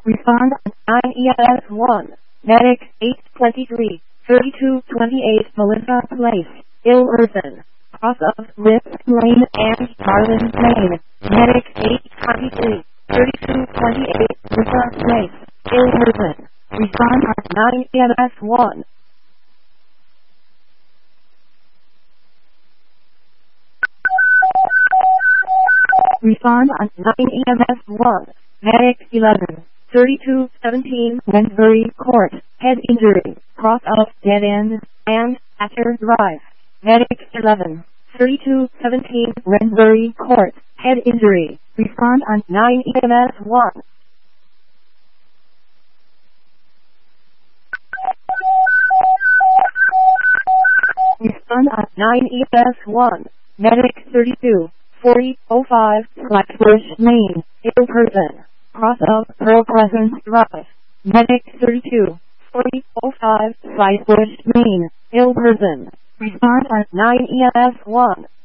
Respond 9 EMS 1. Medic 823, 3228 Melissa Place, ill person. Cross of Rift Lane and Garland Lane. Medic 823, 3228 Melissa Place, ill person. Respond 9 EMS 1. Respond on 9 EMS 1. Medic 11, 3217 Wensbury Court, head injury, cross of dead end, and Asher Drive. Medic 11, 3217 Wensbury Court, head injury. Respond on 9 EMS 1. Respond on 9 EMS 1. Medic 32, 4005 Flatbush Lane, ill person. Cross of Pearl Crescent Drive. Medic 32, 4005 Flatbush Lane, ill person. Respond on 9 EMS 1.